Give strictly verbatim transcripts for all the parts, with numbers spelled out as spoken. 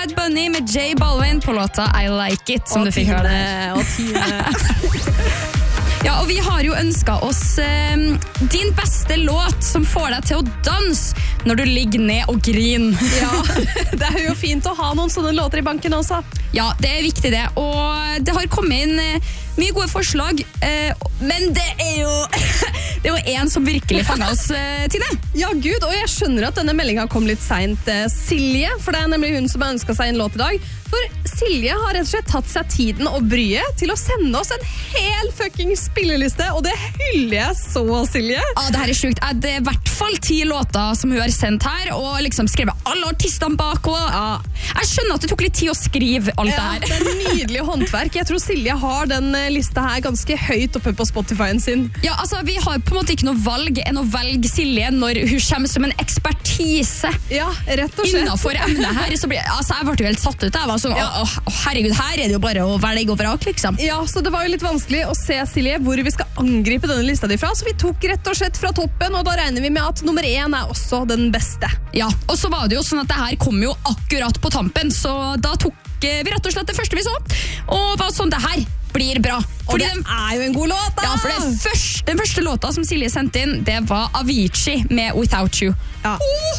Bad Bunny med J Balvin på låta I Like It, som og du fikk høre det. Og Tine. Ja, og vi har jo ønsket oss eh, din beste låt som får deg til å danse når du ligger ned og griner. Ja, det er jo fint å ha noen sånne låter i banken også. Ja, det er viktig det, og det har kommet inn eh, mye gode forslag, eh, men det er jo det er jo en som virkelig fanget oss, eh, Tine. Ja, Gud, og jeg skjønner at denne meldingen kom litt sent, eh, Silje, for det er nemlig hun som har ønsket seg en låt i dag. For Silje har rett og slett tatt seg tiden og bryet til å sende oss en hel fucking spilleliste, og det hyller jeg så, Silje. Ja, det her er sjukt. Det er i hvert fall ti låter som hun har sendt her, og liksom skrevet alle artistene bak, og ja. Jeg skjønner at det tok litt tid å skrive alt Ja, det her. det er nydelig håndverk. Jeg tror Silje har den eh, lista her ganske høyt oppe på Spotifyen sin. Ja, altså, vi har på en måte ikke noe valg enn å velge Silje når hun kommer som en ekspertise Ja, rett og slett. innenfor emnet her. Så blir, altså, jeg ble jo helt satt ut. Jeg var sånn, Ja. å, å, herregud, her er det jo bare å velge og vrake, liksom. Ja, så det var jo litt vanskelig å se, Silje, hvor vi skal angripe denne lista di fra, så vi tok rett og slett fra toppen, og da regner vi med at nummer én er også den beste. Ja, og så var det jo sånn at det her kom jo akkurat på tampen, så da tok eh, vi rett og slett det første vi så, og var sånn, det her blir bra. Og Fordi det den, er jo en god låt, da! ja, for det første, den første låta som Silje sendte inn, det var Avicii med Without You. Ja.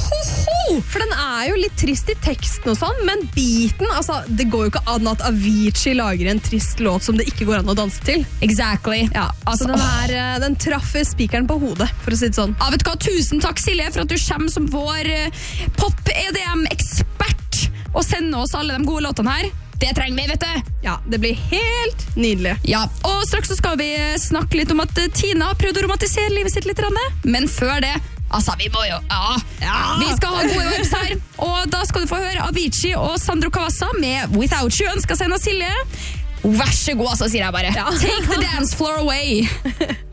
For den er jo litt trist i teksten og sånn, men beaten, altså, det går jo ikke an at Avicii lager en trist låt som det ikke går an å danse til. Exactly. Ja, Altså, så den, er, eh, den traff spikeren på hodet, for å si det sånn. Ja, vet du hva? Tusen takk, Silje, for at du kommer som vår eh, pop-E D M-ekspert og sender oss alle de gode låtene her. Det trenger vi, vet du. Ja, det blir helt nydelig. Ja, og straks så skal vi snakke litt om at eh, Tina har prøvd å romantisere livet sitt litt, men før det, altså, vi må jo, ja, Ja. vi skal ha gode vibes her, og da skal du få høre Avicii og Sandro Cavazza med Without You, ønsker seg av Silje. Vær så god, så sier jeg bare. Ja. Take the dance floor away.